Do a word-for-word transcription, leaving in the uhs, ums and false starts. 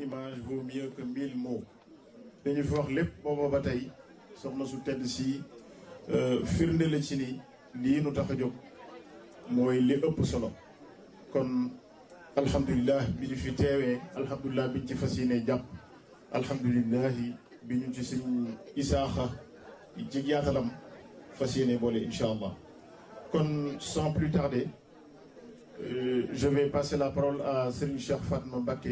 image vaut mieux que mille mots dañu fi wax lépp booba ba tey soxna su tedd si firnde la ci ni lii nu tax a jóg mooy li ëpp solo kon alhamdulilah bi ñu fi teewee alhamdulilah bi ñu ci fas yéene jàpp alhamdulilah bi ñu ci sëñ Isaaxa ci yaatalam fas yéene boole incha allah kon sans plus tarder euh, je vais passer la parole à Serigne Cheikh Fatma Mbacké